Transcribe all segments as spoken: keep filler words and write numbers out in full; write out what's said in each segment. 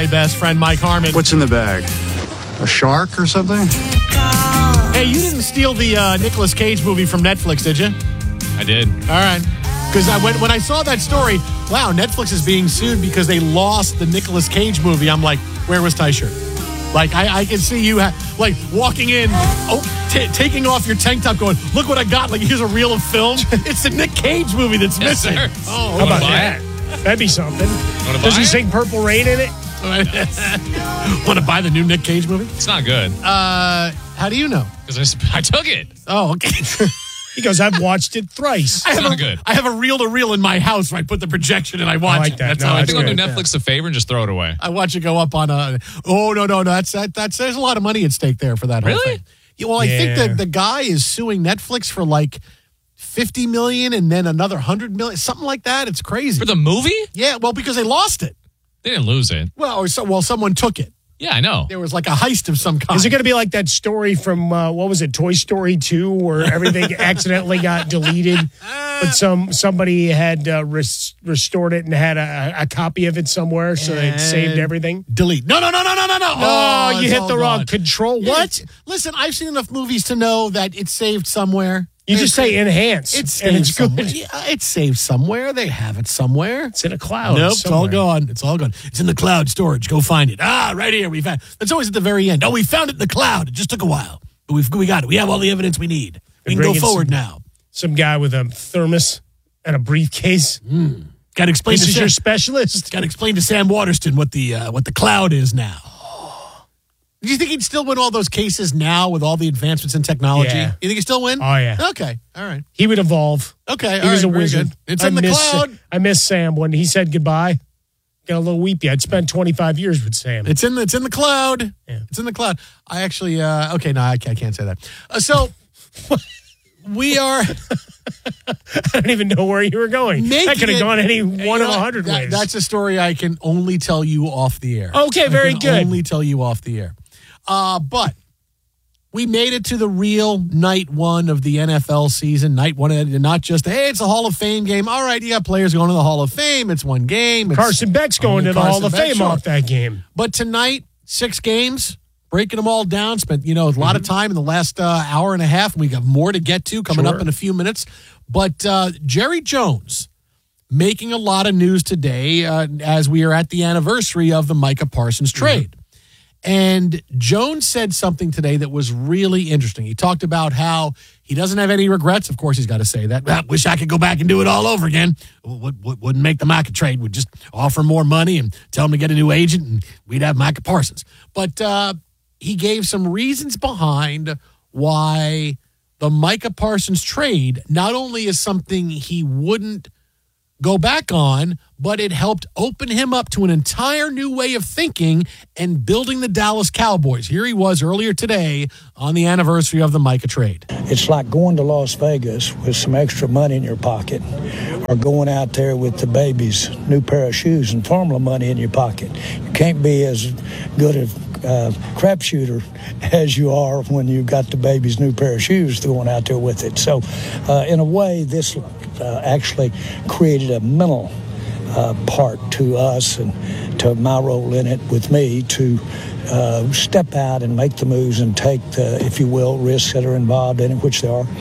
my best friend, Mike Harmon. What's in the bag? A shark or something? Hey, you didn't steal the uh, Nicolas Cage movie from Netflix, did you? I did. All right. Because I, when, when I saw that story, wow, Netflix is being sued because they lost the Nicolas Cage movie. I'm like, where was Tyshirt? Like, I, I can see you, ha- like, walking in, oh, t- taking off your tank top going, look what I got. Like, here's a reel of film. It's the Nick Cage movie that's Yes, missing. sir. Oh, How about buy that? That'd be something. Does he it? sing Purple Rain in it? Want to buy the new Nick Cage movie? It's not good. Uh, how do you know? Because I, I took it. Oh, okay. He goes, I've watched it thrice. I have not a, good. I have a reel-to-reel in my house where I put the projection and I watch I like it. that. That's No, how I I that's do think I'll it. do Netflix a favor and just throw it away. I watch it go up on a. Oh no no no! That's that, that's there's a lot of money at stake there for that whole Really? thing. Yeah, well, I think Yeah. that the guy is suing Netflix for like fifty million and then another hundred million, something like that. It's crazy. For the movie? Yeah, well, because they lost it. They didn't lose it. Well, or so well, someone took it. Yeah, I know. There was like a heist of some kind. Is it going to be like that story from, uh, what was it, Toy Story two, where everything accidentally got deleted, but some somebody had uh, res- restored it and had a, a copy of it somewhere, so they saved everything? Delete. No, no, no, no, no, no, no. Oh, you it's hit all the wrong gone. control. Yeah, What? it's- Listen, I've seen enough movies to know that it's saved somewhere. You just say enhance, It's and saved it's good. somewhere. Yeah, it's saved somewhere. They have it somewhere. It's in a cloud. Nope, it's all somewhere. gone. It's all gone. It's in the cloud storage. Go find it. Ah, right here. We found. That's always at the very end. Oh, we found it in the cloud. It just took a while, but we've we got it. We have all the evidence we need. We can bring go in forward some- now. Some guy with a thermos and a briefcase. Got to explain This to is Sam, your specialist. Got to explain to Sam Waterston what the uh, what the cloud is now. Do you think he'd still win all those cases now with all the advancements in technology? Yeah. You think he'd still win? Oh, yeah. Okay. All right. He would evolve. Okay. He all was right, a very wizard. good. It's I in the miss, cloud. I miss Sam when he said goodbye. Got a little weepy. I'd spent twenty-five years with Sam. It's in the it's in the cloud. Yeah. It's in the cloud. I actually uh, okay. No, I can't, I can't say that. Uh, so we are. I don't even know where you were going. Making That could have it- gone any You one know of a what? hundred That- ways. That's a story I can only tell you off the air. Okay, I very can good. Only tell you off the air. Uh, but we made it to the real night one of the N F L season. Night one, and not just hey, it's a Hall of Fame game. All right, you got players going to the Hall of Fame. It's one game. It's Carson Beck's going only to the Hall Carson of Beck, Fame sure. off that game. But tonight, six games, breaking them all down. Spent, you know, a lot of time in the last uh, hour and a half. And we got more to get to coming Sure. up in a few minutes. But uh, Jerry Jones making a lot of news today uh, as we are at the anniversary of the Micah Parsons trade. And Jones said something today that was really interesting. He talked about how he doesn't have any regrets. Of course, he's got to say that. I wish I could go back and do it all over again. What, what wouldn't make the Micah trade? Would just offer more money and tell him to get a new agent, and we'd have Micah Parsons. But uh, he gave some reasons behind why the Micah Parsons trade not only is something he wouldn't go back on, but it helped open him up to an entire new way of thinking and building the Dallas Cowboys. Here he was earlier today on the anniversary of the Micah trade. It's like going to Las Vegas with some extra money in your pocket, or going out there with the baby's new pair of shoes and formula money in your pocket. You can't be as good a uh, crap shooter as you are when you've got the baby's new pair of shoes going out there with it. So, uh, in a way, this uh, actually created a mental uh, part to us and to my role in it with me to uh, step out and make the moves and take the, if you will, risks that are involved in it, which they are,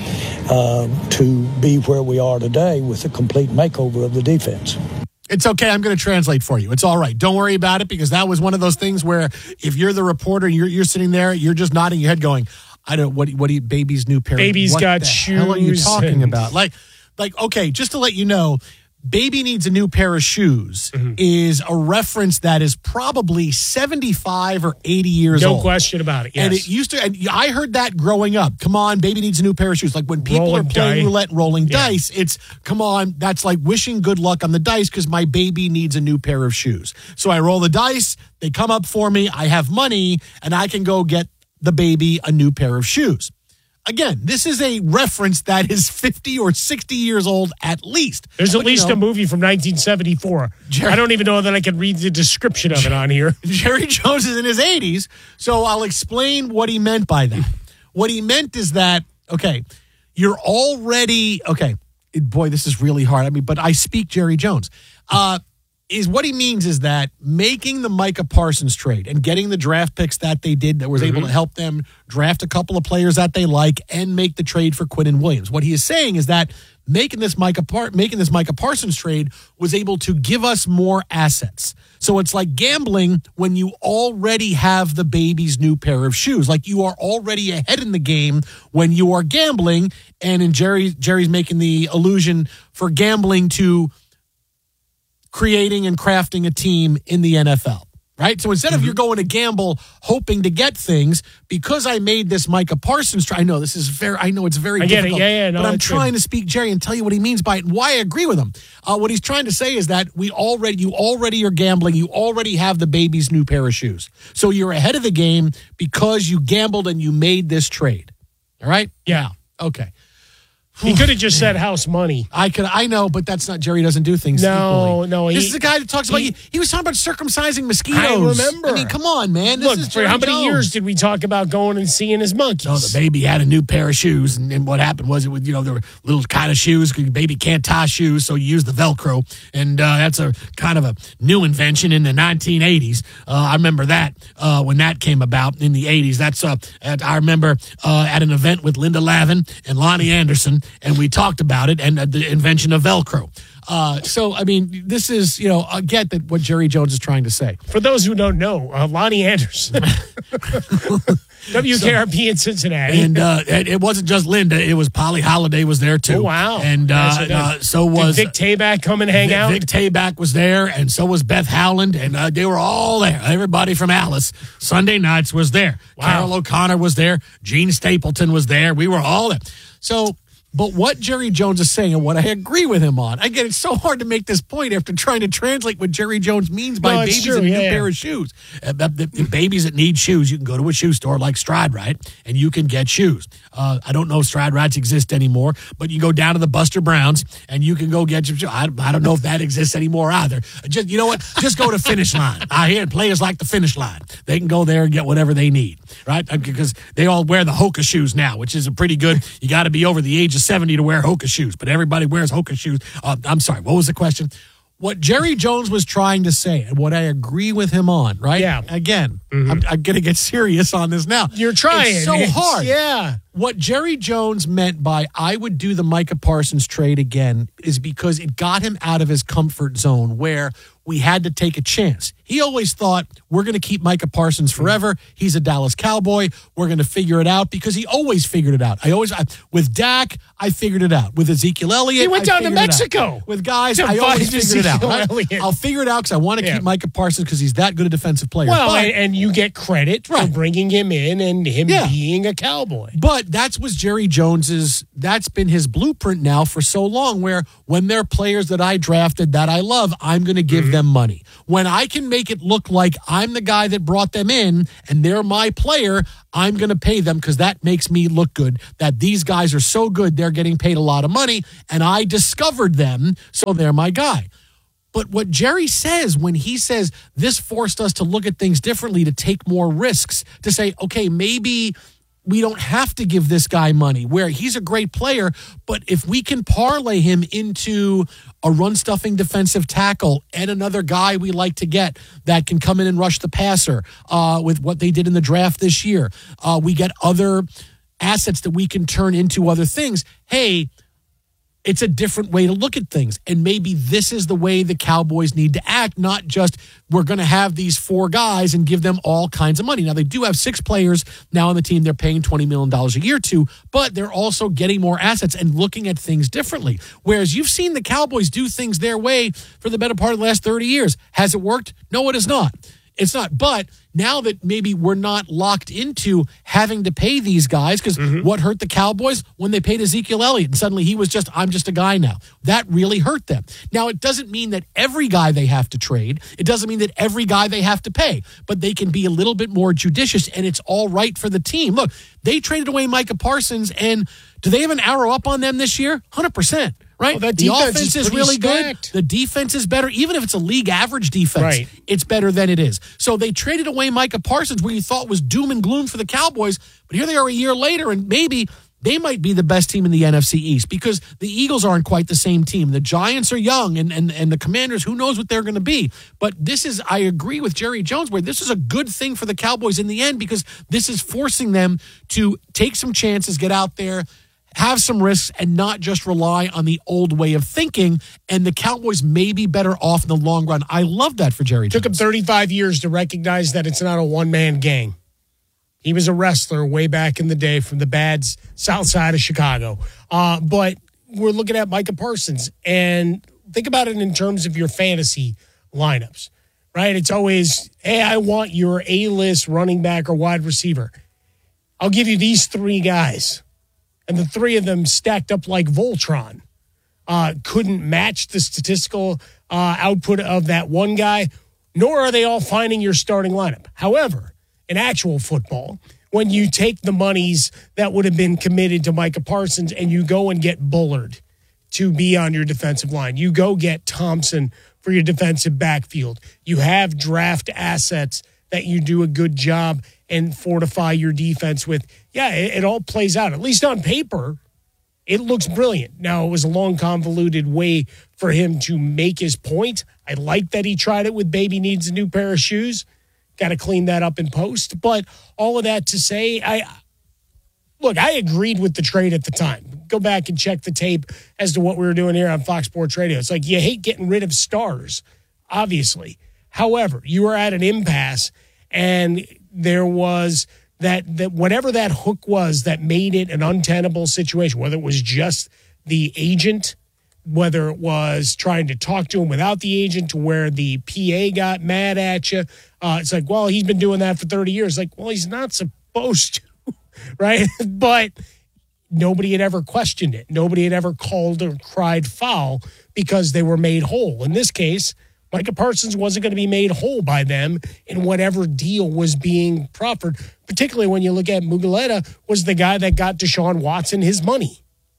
uh, to be where we are today with a complete makeover of the defense. It's okay. I'm going to translate for you. It's all right. Don't worry about it, because that was one of those things where if you're the reporter, you're you're sitting there, you're just nodding your head going, I don't, what, what do you, baby's new pair? Baby's what got the hell are you shoes talking and- about? Like, like, okay, just to let you know, baby needs a new pair of shoes Mm-hmm. is a reference that is probably seventy-five or eighty years No old. question about it. Yes. And it used to, and I heard that growing up. Come on, baby needs a new pair of shoes. Like when people Rolling are playing die. roulette and rolling Yeah. dice, it's, come on, that's like wishing good luck on the dice because my baby needs a new pair of shoes. So I roll the dice, they come up for me, I have money, and I can go get the baby a new pair of shoes. Again, this is a reference that is fifty or sixty years old at least. There's at But, you least know, a movie from nineteen seventy-four. Jerry- I don't even know that I can read the description of it on here. Jerry Jones is in his eighties, so I'll explain what he meant by that. What he meant is that, okay, you're already, okay, boy, this is really hard. I mean, but I speak Jerry Jones. Uh, is what he means is that making the Micah Parsons trade and getting the draft picks that they did that was mm-hmm. able to help them draft a couple of players that they like and make the trade for Quinnen Williams. What he is saying is that making this Micah Par- making this Micah Parsons trade was able to give us more assets. So it's like gambling when you already have the baby's new pair of shoes. Like you are already ahead in the game when you are gambling. And in Jerry, Jerry's making the allusion for gambling to creating and crafting a team in the N F L, right? So instead of you're going to gamble hoping to get things, because I made this Micah Parsons try. I know this is very, I know it's very I get difficult, it. Yeah, yeah, no, but I'm it's trying good. to speak Jerry and tell you what he means by it and why I agree with him. Uh, what he's trying to say is that we already, you already are gambling. You already have the baby's new pair of shoes. So you're ahead of the game because you gambled and you made this trade. All right? Yeah. Okay. He could have just said house money. I could, I know, but that's not Jerry. Doesn't do things. No, equally. no. This he, is the guy that talks about. he- He, he was talking about circumcising mosquitoes. I remember. I mean, come on, man. This Look, is for Jerry how many Jones. years did we talk about going and seeing his monkeys? Oh, the baby had a new pair of shoes, and, and what happened was it was, you know, there were little kind of shoes. Baby can't tie shoes, so you use the Velcro, and uh, that's a kind of a new invention in the nineteen eighties. Uh, I remember that uh, when that came about in the eighties. That's uh, at, I remember uh, at an event with Linda Lavin and Lonnie Anderson, and we talked about it and uh, the invention of Velcro. Uh, so, I mean, this is, you know, I get that what Jerry Jones is trying to say. For those who don't know, uh, Lonnie Anderson, W K R P in Cincinnati. And uh, it it wasn't just Linda; it was Polly Holiday was there too. Oh, wow. And uh, Yeah, so uh, did- so Did was Vic Tayback come and hang Vic, out? Vic Tayback was there, and so was Beth Howland, and uh, they were all there. Everybody from Alice Sunday nights was there. Wow. Carol O'Connor was there. Gene Stapleton was there. We were all there. So. But what Jerry Jones is saying and what I agree with him on, again, it's so hard to make this point after trying to translate what Jerry Jones means by No, it's babies true. and a Yeah, new yeah. pair of shoes. Uh, the, the- the babies that need shoes, you can go to a shoe store like Stride Rite and you can get shoes. Uh, I don't know if Stride Rites exist anymore, but you go down to the Buster Browns and you can go get your shoes. I, I don't know if that exists anymore either. Just, you know what? Just go to Finish Line. I hear players like the Finish Line. They can go there and get whatever they need, right? Because they all wear the Hoka shoes now, which is a pretty good. You got to be over the age of seventy to wear Hoka shoes, but everybody wears Hoka shoes. Uh, I'm sorry, what was the question? What Jerry Jones was trying to say, and what I agree with him on, right? Yeah. Again, I'm, I'm going to get serious on this now. You're trying. It's so It's- hard. Yeah. What Jerry Jones meant by I would do the Micah Parsons trade again is because it got him out of his comfort zone where we had to take a chance. He always thought we're going to keep Micah Parsons forever. He's a Dallas Cowboy. We're going to figure it out because he always figured it out. I always I, with Dak, I figured it out. With Ezekiel Elliott, He went I down to figured it out. Mexico With guys, to I always find figured it out. Ezekiel right? Elliott. I'll figure it out because I want to Yeah. keep Micah Parsons because he's that good a defensive player. Well, But- and, and you get credit for Right. bringing him in and him Yeah. being a Cowboy. But that's was Jerry Jones's, that's been his blueprint now for so long, where when they're players that I drafted that I love, I'm going to give Mm-hmm. them money. When I can make it look like I'm the guy that brought them in and they're my player, I'm going to pay them because that makes me look good, that these guys are so good, they're getting paid a lot of money, and I discovered them, so they're my guy. But what Jerry says when he says this forced us to look at things differently, to take more risks, to say, okay, maybe we don't have to give this guy money, where he's a great player, but if we can parlay him into a run-stuffing defensive tackle and another guy we like to get that can come in and rush the passer uh, with what they did in the draft this year, uh, we get other assets that we can turn into other things. Hey, it's a different way to look at things. And maybe this is the way the Cowboys need to act, not just we're going to have these four guys and give them all kinds of money. Now, they do have six players now on the team they're paying twenty million dollars a year to, but they're also getting more assets and looking at things differently. Whereas you've seen the Cowboys do things their way for the better part of the last thirty years. Has it worked? No, it has not. It's not. But now that maybe we're not locked into having to pay these guys, because what hurt the Cowboys when they paid Ezekiel Elliott and suddenly he was just, I'm just a guy now. That really hurt them. Now, it doesn't mean that every guy they have to trade. It doesn't mean that every guy they have to pay, but they can be a little bit more judicious and it's all right for the team. Look, they traded away Micah Parsons, and do they have an arrow up on them this year? one hundred percent. Right? Oh, that the defense offense is is, pretty really stacked. good. The defense is better. Even if it's a league average defense, Right. it's better than it is. So they traded away Micah Parsons, where you thought was doom and gloom for the Cowboys, but here they are a year later, and maybe they might be the best team in the N F C East because the Eagles aren't quite the same team. The Giants are young, and and, and the Commanders, who knows what they're going to be. But this is, I agree with Jerry Jones, where this is a good thing for the Cowboys in the end because this is forcing them to take some chances, get out there, have some risks, and not just rely on the old way of thinking. And the Cowboys may be better off in the long run. I love that for Jerry Jones. Took him thirty-five years to recognize that it's not a one-man gang. He was a wrestler way back in the day from the bad south side of Chicago. Uh, but we're looking at Micah Parsons. And think about it in terms of your fantasy lineups, right? It's always, hey, I want your A-list running back or wide receiver. I'll give you these three guys. And the three of them stacked up like Voltron. Uh, couldn't match the statistical uh, output of that one guy, nor are they all finding your starting lineup. However, in actual football, when you take the monies that would have been committed to Micah Parsons and you go and get Bullard to be on your defensive line, you go get Thompson for your defensive backfield, you have draft assets that you do a good job and fortify your defense with, yeah, it, it all plays out. At least on paper, it looks brilliant. Now, it was a long, convoluted way for him to make his point. I like that he tried it with baby needs a new pair of shoes. Got to clean that up in post. But all of that to say, I look, I agreed with the trade at the time. Go back and check the tape as to what we were doing here on Fox Sports Radio. It's like you hate getting rid of stars, obviously. However, you were at an impasse, and there was that, that whatever that hook was that made it an untenable situation, whether it was just the agent, whether it was trying to talk to him without the agent to where the P A got mad at you. Uh, it's like, well, he's been doing that for thirty years. Like, well, he's not supposed to, right? But nobody had ever questioned it. Nobody had ever called or cried foul because they were made whole. In this case, Micah Parsons wasn't going to be made whole by them in whatever deal was being proffered, particularly when you look at Mugheleta was the guy that got Deshaun Watson his money.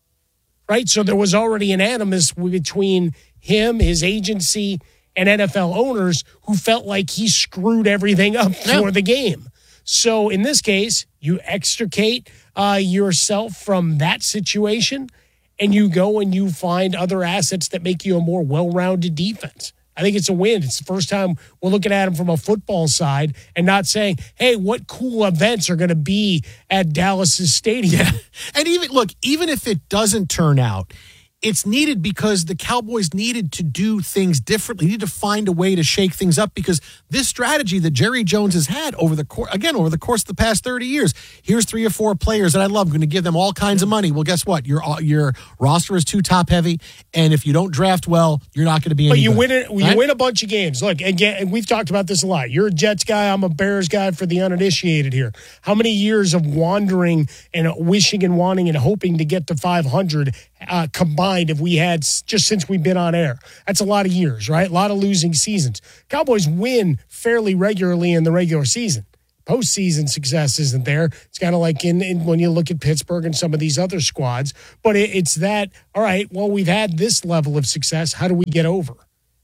Right? So there was already an animus between him, his agency, and N F L owners who felt like he screwed everything up for Yeah. the game. So in this case, you extricate uh, yourself from that situation and you go and you find other assets that make you a more well-rounded defense. I think it's a win. It's the first time we're looking at him from a football side and not saying, hey, what cool events are going to be at Dallas's stadium? Yeah. And even, look, even if it doesn't turn out, it's needed because the Cowboys needed to do things differently, need to find a way to shake things up because this strategy that Jerry Jones has had over the course, again, over the course of the past thirty years, here's three or four players that I love. I'm going to give them all kinds of money. Well, guess what? Your your roster is too top heavy, and if you don't draft well, you're not going to be any But you good, win it. You right? win a bunch of games. Look, again, and we've talked about this a lot. You're a Jets guy. I'm a Bears guy for the uninitiated here. How many years of wandering and wishing and wanting and hoping to get to five hundred uh, combined have we had s- just since we've been on air? That's a lot of years, right? A lot of losing seasons. Cowboys win fairly regularly in the regular season. Postseason success isn't there. It's kind of like in, in when you look at Pittsburgh and some of these other squads. But it, it's that, all right, well, we've had this level of success. How do we get over?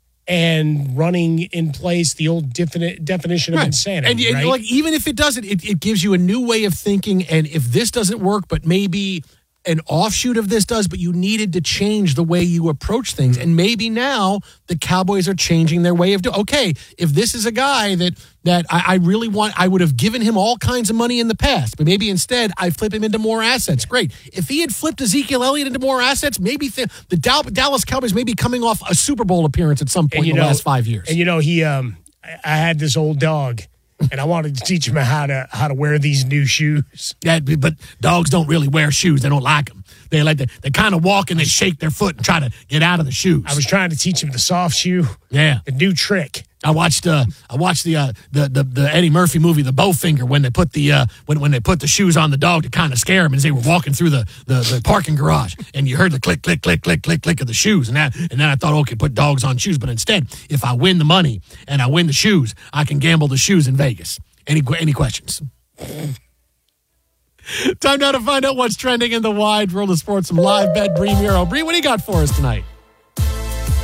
And running in place the old defini- definition of Right. insanity, And, and right? like, even if it doesn't, it, it gives you a new way of thinking. And if this doesn't work, but maybe an offshoot of this does, but you needed to change the way you approach things. And maybe now the Cowboys are changing their way of doing. Okay, if this is a guy that that I, I really want, I would have given him all kinds of money in the past, but maybe instead I flip him into more assets. Great. If he had flipped Ezekiel Elliott into more assets, maybe th- the Dow- Dallas Cowboys may be coming off a Super Bowl appearance at some point in the know, last five years. And you know, he, um, I, I had this old dog, and I wanted to teach him how to how to wear these new shoes. Yeah, but dogs don't really wear shoes. They don't like them. They like to, they kind of walk and they shake their foot and try to get out of the shoes. I was trying to teach him the soft shoe, yeah. the new trick. I watched uh I watched the uh the, the the Eddie Murphy movie The Bowfinger when they put the uh when when they put the shoes on the dog to kind of scare him as they were walking through the, the the parking garage and you heard the click click click click click click of the shoes and that and then I thought okay put dogs on shoes but instead if I win the money and I win the shoes I can gamble the shoes in Vegas. Any any questions? Time now to find out what's trending in the wide world of sports. Some live bet Bree Muro. Bree, what do you got for us tonight?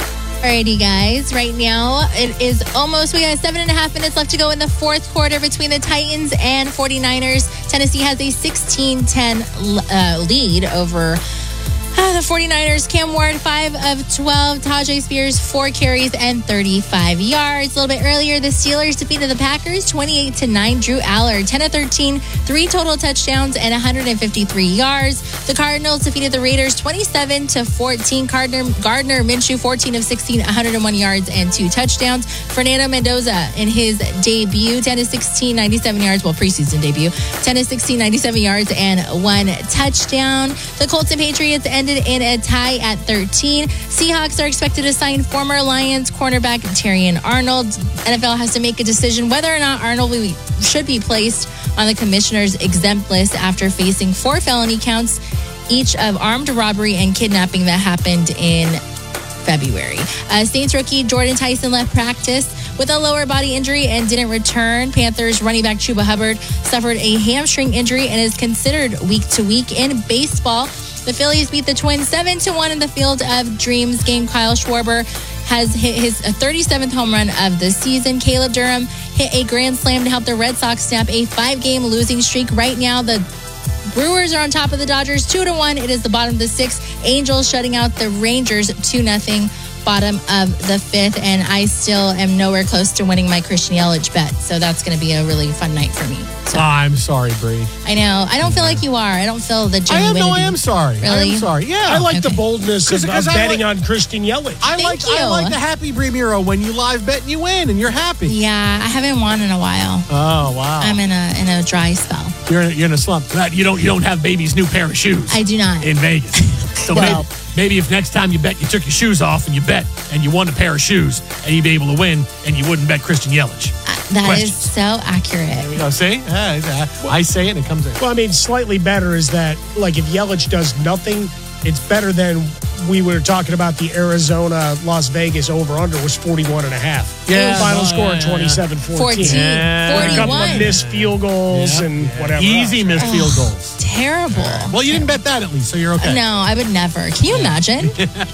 Alrighty, guys. Right now, it is almost, we got seven and a half minutes left to go in the fourth quarter between the Titans and 49ers. Tennessee has a sixteen ten uh, lead over uh, the 49ers. Cam Ward, five of twelve. Tajay Spears, four carries and thirty-five yards. A little bit earlier, the Steelers defeated the Packers twenty-eight to nine. Drew Allard, ten of thirteen, three total touchdowns and one hundred fifty-three yards. The Cardinals defeated the Raiders twenty-seven to fourteen. Gardner, Gardner Minshew, fourteen of sixteen, one hundred one yards and two touchdowns. Fernando Mendoza in his debut, ten of sixteen, ninety-seven yards. Well, preseason debut, ten of sixteen, ninety-seven yards and one touchdown. The Colts and Patriots ended in a tie at thirteen. Seahawks are expected to sign former Lions cornerback Terrion Arnold. N F L has to make a decision whether or not Arnold should be placed on the commissioner's exempt list after facing four felony counts, each of armed robbery and kidnapping that happened in February. Uh, Saints rookie Jordan Tyson left practice with a lower body injury and didn't return. Panthers running back Chuba Hubbard suffered a hamstring injury and is considered week to week in baseball. The Phillies beat the Twins seven to one in the Field of Dreams game. Kyle Schwarber has hit his thirty-seventh home run of the season. Caleb Durham hit a grand slam to help the Red Sox snap a five-game losing streak. Right now, the Brewers are on top of the Dodgers two to one. It is the bottom of the sixth. Angels shutting out the Rangers two nothing. Bottom of the fifth, and I still am nowhere close to winning my Christian Yelich bet. So that's going to be a really fun night for me. So, Oh, I'm sorry, Bree. I know. I don't feel like you are. I don't feel the I genuinity. am. No, I am sorry. I Really? am sorry. Yeah, I like the Okay. boldness of, 'Cause- 'cause of I betting like- on Christian Yelich. I Thank like. I you. like the happy Bree Miro when you live bet and you win and you're happy. Yeah, I haven't won in a while. Oh wow. I'm in a in a dry spell. You're in a, you're in a slump. That- You don't you don't have baby's new pair of shoes. I do not. in Vegas. So Well- maybe, maybe if next time you bet, you took your shoes off and you bet and you won a pair of shoes and you'd be able to win and you wouldn't bet Christian Yelich. Uh, That is Questions. so accurate. You know, see? Uh, uh, I say it and it comes in. Well, I mean, slightly better is that, like, if Yelich does nothing, it's better than we were talking about the Arizona Las Vegas over-under was forty-one and a half. Yeah, Final no, score yeah, yeah. twenty-seven fourteen. fourteen, Yeah. A couple of forty-one. missed field goals Yep. and whatever. Easy else. missed field goals. Terrible. Well, you didn't bet that at least, so you're okay. No, I would never. Can you imagine?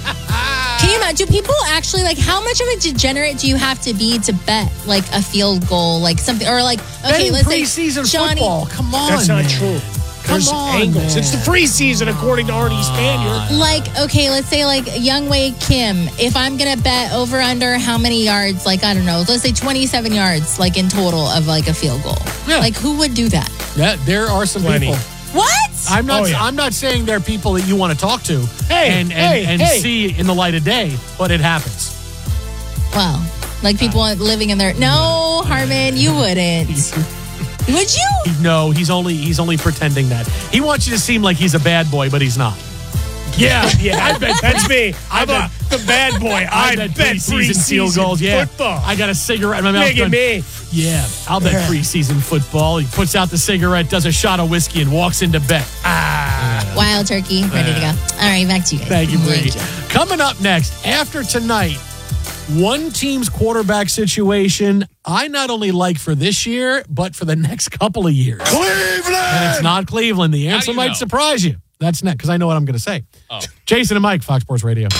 Can you imagine? Do people actually, like, how much of a degenerate do you have to be to bet, like, a field goal, like something, or like, okay, Betting let's say preseason Johnny, football. Come on, That's not man. true. Come There's on, angles. man. It's the preseason, according to Arnie Spaniard. like, okay, let's say, like, Youngwei Kim, if I'm going to bet over under how many yards, like, I don't know, let's say twenty-seven yards, like, in total of, like, a field goal. Yeah. Like, who would do that? Yeah, there are some Plenty. people. What? I'm not. Oh, yeah. I'm not saying they're people that you want to talk to Hey, and and, hey, and hey. see in the light of day, but it happens. Well, like, people living in their, no, Harmon, you wouldn't. Would you? No, he's only he's only pretending that. He wants you to seem like he's a bad boy, but he's not. Yeah, yeah, I bet that's me. I I'm bet- a, the bad boy. I, bet, preseason, field goals. Yeah, football. I got a cigarette in my mouth. Look at going, me. Yeah, I'll bet preseason football. He puts out the cigarette, does a shot of whiskey, and walks into bed. Ah, Wild turkey, ready to go. All right, back to you guys. thank you, Brady. Thank you. Coming up next, after tonight, one team's quarterback situation I not only like for this year, but for the next couple of years. Cleveland! And it's not Cleveland. The How answer do you might know? surprise you. That's next, because I know what I'm going to say. Oh. Jason and Mike, Fox Sports Radio.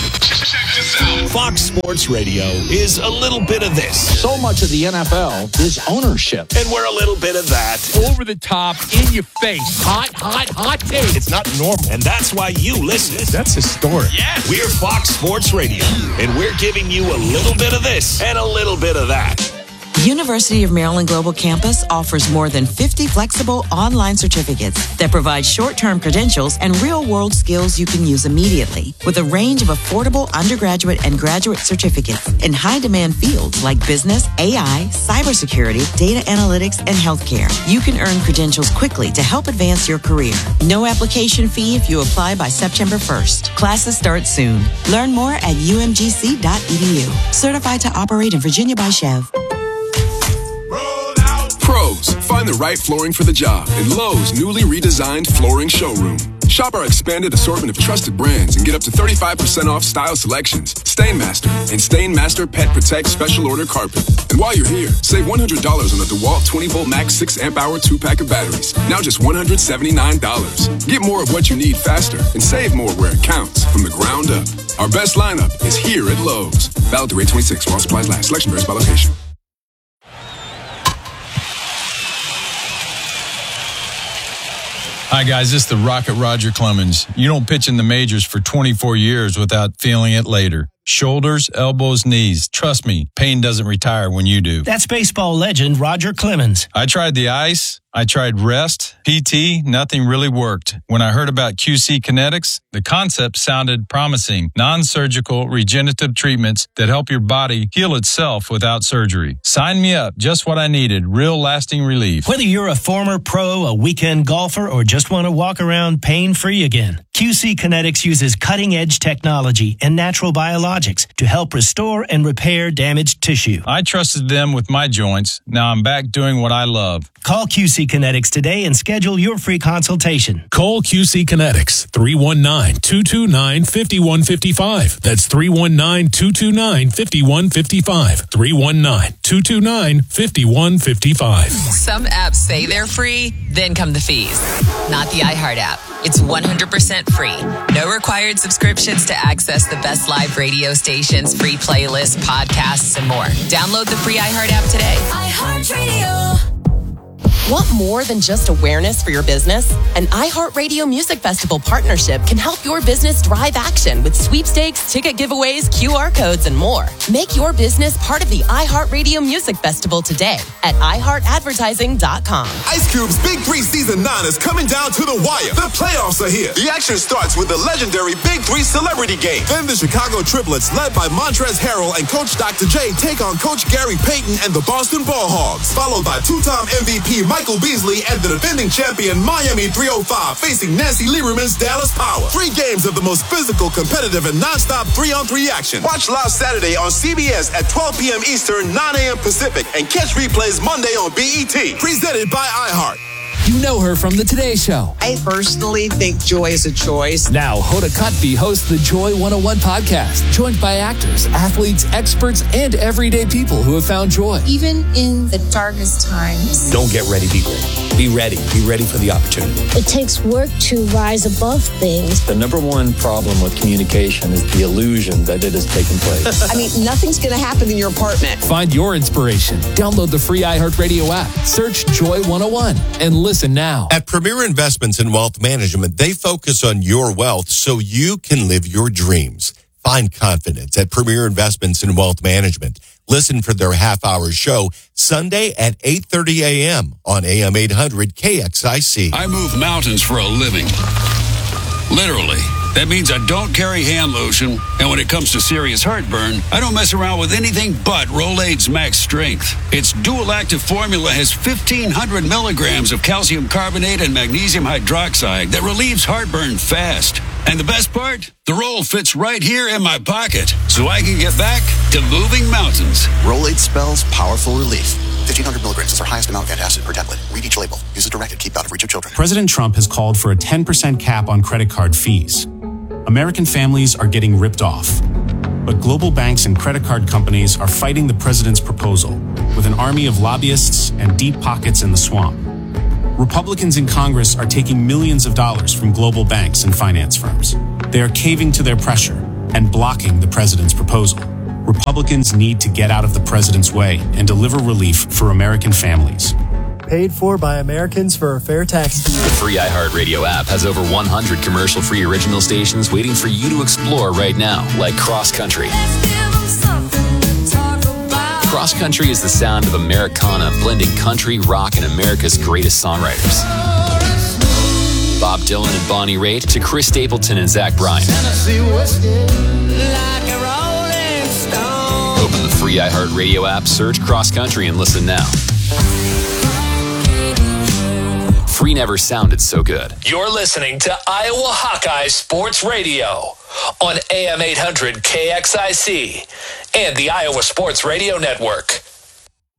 Fox Sports Radio is a little bit of this, So much of the N F L is ownership. and we're a little bit of that. Over the top, in your face. Hot, hot, hot take. It's not normal, and that's why you listen. That's historic. Yes. We're Fox Sports Radio, and we're giving you a little bit of this and a little bit of that. University of Maryland Global Campus offers more than fifty flexible online certificates that provide short-term credentials and real-world skills you can use immediately, with a range of affordable undergraduate and graduate certificates in high-demand fields like business, A I, cybersecurity, data analytics, and healthcare. You can earn credentials quickly to help advance your career. No application fee if you apply by September first. Classes start soon. Learn more at u m g c dot e d u. Certified to operate in Virginia by Chev. Pros, find the the right flooring for the job in Lowe's newly redesigned flooring showroom. Shop our expanded assortment of trusted brands and get up to thirty-five percent off style selections, Stainmaster, and Stainmaster Pet Protect Special Order Carpet. And while you're here, save one hundred dollars on the DeWalt twenty volt Max six amp hour two pack of batteries. Now just one hundred seventy-nine dollars. Get more of what you need faster and save more where it counts from the ground up. Our best lineup is here at Lowe's. Valid through eight twenty-six while supplies last. Selection varies by location. Hi, guys. This is the Rocket Roger Clemens. You don't pitch in the majors for twenty-four years without feeling it later. Shoulders, elbows, knees. Trust me, pain doesn't retire when you do. That's baseball legend Roger Clemens. I tried the ice. I tried rest, P T, nothing really worked. When I heard about Q C Kinetics, the concept sounded promising. Non-surgical regenerative treatments that help your body heal itself without surgery. Sign me up, just what I needed, real lasting relief. Whether you're a former pro, a weekend golfer, or just want to walk around pain-free again, Q C Kinetics uses cutting-edge technology and natural biologics to help restore and repair damaged tissue. I trusted them with my joints. Now I'm back doing what I love. Call Q C Kinetics today and schedule your free consultation. Call Q C Kinetics, three one nine, two two nine, five one five five. That's three one nine, two two nine, five one five five. three one nine, two two nine, five one five five. Some apps say they're free, then come the fees. Not the iHeart app. It's one hundred percent free. No required subscriptions to access the best live radio stations, free playlists, podcasts, and more. Download the free iHeart app today. iHeartRadio. Want more than just awareness for your business? An iHeartRadio Music Festival partnership can help your business drive action with sweepstakes, ticket giveaways, Q R codes, and more. Make your business part of the iHeartRadio Music Festival today at i heart advertising dot com. Ice Cube's Big Three Season nine is coming down to the wire. The playoffs are here. The action starts with the legendary Big Three Celebrity Game. Then the Chicago Triplets, led by Montrezl Harrell and Coach Doctor J, take on Coach Gary Payton and the Boston Ball Hogs, followed by two-time M V P Michael Beasley and the defending champion Miami three oh five facing Nancy Lieberman's Dallas Power. Three games of the most physical, competitive, and nonstop three-on-three action. Watch live Saturday on C B S at twelve p.m. Eastern, nine a.m. Pacific, and catch replays Monday on B E T. Presented by iHeart. You know her from The Today Show. I personally think joy is a choice. Now, Hoda Kotb hosts the Joy one oh one podcast, joined by actors, athletes, experts, and everyday people who have found joy. Even in the darkest times. Don't get ready, be ready. Be ready. Be ready for the opportunity. It takes work to rise above things. The number one problem with communication is the illusion that it has taken place. I mean, nothing's going to happen in your apartment. Find your inspiration. Download the free iHeartRadio app. Search Joy one oh one and listen now. At Premier Investments and Wealth Management, they focus on your wealth so you can live your dreams. Find confidence at Premier Investments and Wealth Management. Listen for their half-hour show Sunday at eight thirty a.m. on A M eight hundred K X I C. I move mountains for a living. Literally. That means I don't carry hand lotion, and when it comes to serious heartburn, I don't mess around with anything but Rolaids Max Strength. Its dual-active formula has fifteen hundred milligrams of calcium carbonate and magnesium hydroxide that relieves heartburn fast. And the best part? The roll fits right here in my pocket, so I can get back to moving mountains. Rolaids spells powerful relief. fifteen hundred milligrams is our highest amount of antacid per tablet. Read each label. Use as directed. Keep out of reach of children. President Trump has called for a ten percent cap on credit card fees. American families are getting ripped off. But global banks and credit card companies are fighting the president's proposal with an army of lobbyists and deep pockets in the swamp. Republicans in Congress are taking millions of dollars from global banks and finance firms. They are caving to their pressure and blocking the president's proposal. Republicans need to get out of the president's way and deliver relief for American families. Paid for by Americans for a fair tax. The free iHeartRadio app has over one hundred commercial-free original stations waiting for you to explore right now, like Cross Country. Cross Country is the sound of Americana, blending country, rock, and America's greatest songwriters. Bob Dylan and Bonnie Raitt to Chris Stapleton and Zach Bryan. Open the free iHeartRadio app, search Cross Country, and listen now. Free never sounded so good. You're listening to Iowa Hawkeye Sports Radio on A M eight hundred K X I C and the Iowa Sports Radio Network.